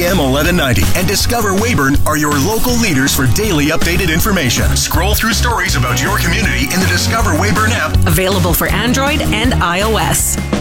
AM 1190 and Discover Weyburn are your local leaders for daily updated information. Scroll through stories about your community in the Discover Weyburn app. Available for Android and iOS.